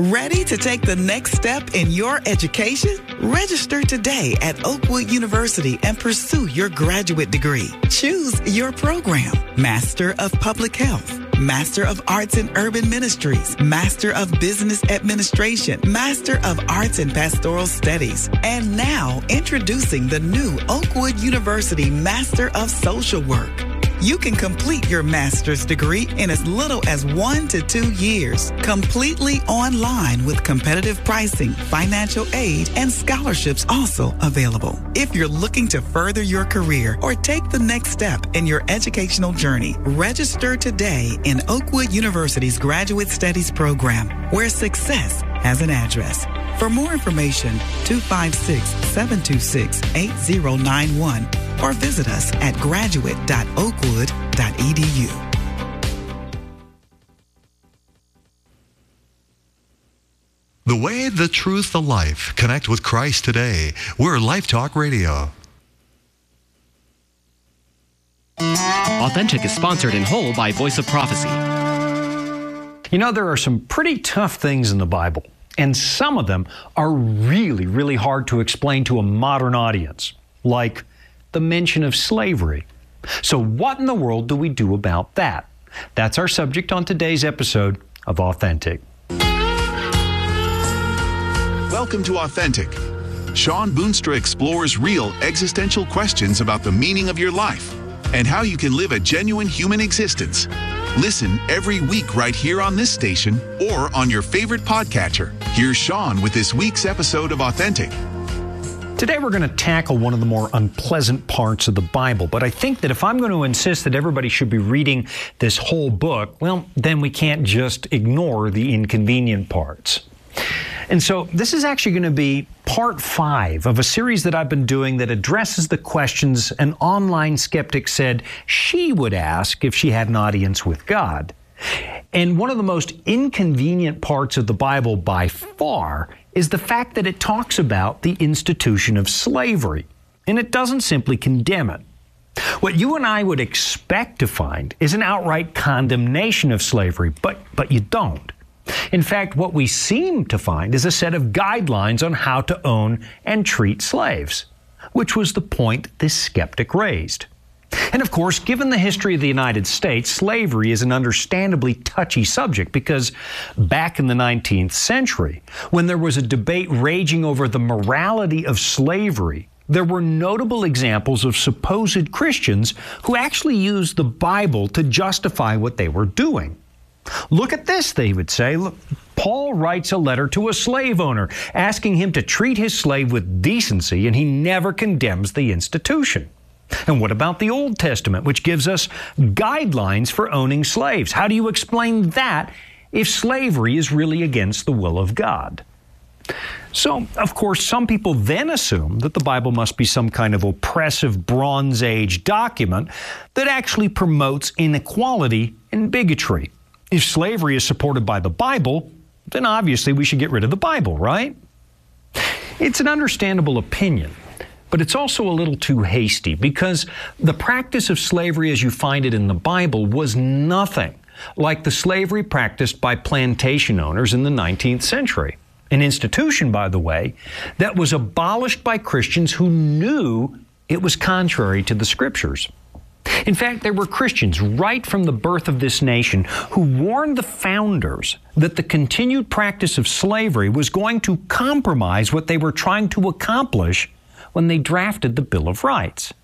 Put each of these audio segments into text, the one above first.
Ready to take the next step in your education? Register today at Oakwood University and pursue your graduate degree. Choose your program. Master of Public Health, Master of Arts in Urban Ministries, Master of Business Administration, Master of Arts in Pastoral Studies. And now, introducing the new Oakwood University Master of Social Work. You can complete your master's degree in as little as 1 to 2 years, completely online with competitive pricing, financial aid, and scholarships also available. If you're looking to further your career or take the next step in your educational journey, register today in Oakwood University's Graduate Studies program, where success has an address. For more information, 256-726-8091 or visit us at graduate.oakwood.edu. The way, the truth, the life. Connect with Christ today. We're Life Talk Radio. Authentic is sponsored in whole by Voice of Prophecy. You know, there are some pretty tough things in the Bible, and some of them are really, really hard to explain to a modern audience, like the mention of slavery. So what in the world do we do about that? That's our subject on today's episode of Authentic. Welcome to Authentic. Sean Boonstra explores real existential questions about the meaning of your life and how you can live a genuine human existence. Listen every week right here on this station or on your favorite podcatcher. Here's Sean with this week's episode of Authentic. Today we're going to tackle one of the more unpleasant parts of the Bible, but I think that if I'm going to insist that everybody should be reading this whole book, well, then we can't just ignore the inconvenient parts. And so this is actually going to be part 5 of a series that I've been doing that addresses the questions an online skeptic said she would ask if she had an audience with God. And one of the most inconvenient parts of the Bible by far is the fact that it talks about the institution of slavery, and it doesn't simply condemn it. What you and I would expect to find is an outright condemnation of slavery, but you don't. In fact, what we seem to find is a set of guidelines on how to own and treat slaves, which was the point this skeptic raised. And of course, given the history of the United States, slavery is an understandably touchy subject because back in the 19th century, when there was a debate raging over the morality of slavery, there were notable examples of supposed Christians who actually used the Bible to justify what they were doing. Look at this, they would say. Look, Paul writes a letter to a slave owner asking him to treat his slave with decency, and he never condemns the institution. And what about the Old Testament, which gives us guidelines for owning slaves? How do you explain that if slavery is really against the will of God? So, of course, some people then assume that the Bible must be some kind of oppressive Bronze Age document that actually promotes inequality and bigotry. If slavery is supported by the Bible, then obviously we should get rid of the Bible, right? It's an understandable opinion, but it's also a little too hasty because the practice of slavery as you find it in the Bible was nothing like the slavery practiced by plantation owners in the 19th century. An institution, by the way, that was abolished by Christians who knew it was contrary to the Scriptures. In fact, there were Christians right from the birth of this nation who warned the founders that the continued practice of slavery was going to compromise what they were trying to accomplish when they drafted the Bill of Rights.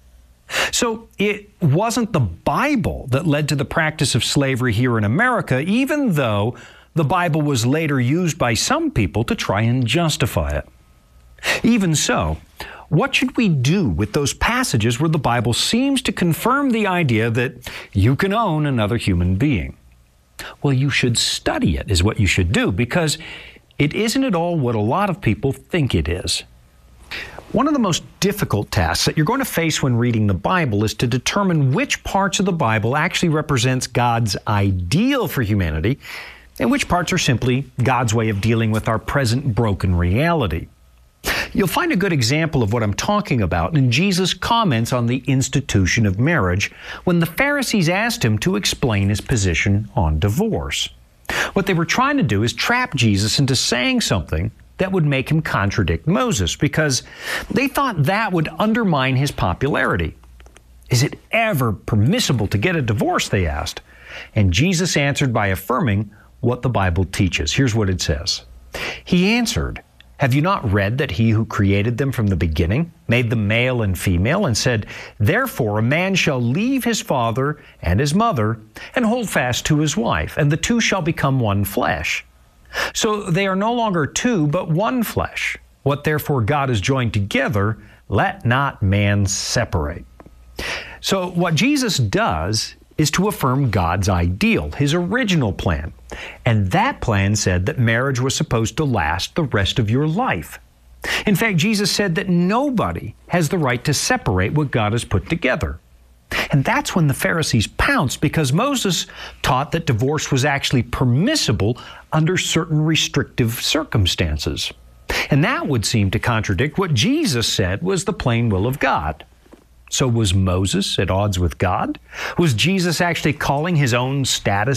So it wasn't the Bible that led to the practice of slavery here in America, even though the Bible was later used by some people to try and justify it. Even so, what should we do with those passages where the Bible seems to confirm the idea that you can own another human being? Well, you should study it, is what you should do, because it isn't at all what a lot of people think it is. One of the most difficult tasks that you're going to face when reading the Bible is to determine which parts of the Bible actually represents God's ideal for humanity and which parts are simply God's way of dealing with our present broken reality. You'll find a good example of what I'm talking about in Jesus' comments on the institution of marriage when the Pharisees asked him to explain his position on divorce. What they were trying to do is trap Jesus into saying something that would make him contradict Moses, because they thought that would undermine his popularity. Is it ever permissible to get a divorce, they asked. And Jesus answered by affirming what the Bible teaches. Here's what it says. He answered, "Have you not read that he who created them from the beginning made them male and female, and said, 'Therefore a man shall leave his father and his mother and hold fast to his wife, and the two shall become one flesh'? So they are no longer two, but one flesh. What therefore God has joined together, let not man separate." So what Jesus does is to affirm God's ideal, his original plan. And that plan said that marriage was supposed to last the rest of your life. In fact, Jesus said that nobody has the right to separate what God has put together. And that's when the Pharisees pounced, because Moses taught that divorce was actually permissible under certain restrictive circumstances. And that would seem to contradict what Jesus said was the plain will of God. So was Moses at odds with God? Was Jesus actually calling his own status